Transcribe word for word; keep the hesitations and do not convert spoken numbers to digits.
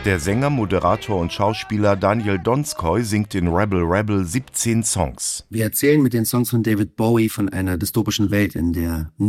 Der Sänger, Moderator und Schauspieler Daniel Donskoy singt in Rebel Rebel siebzehn Songs. Wir erzählen mit den Songs von David Bowie von einer dystopischen Welt, in der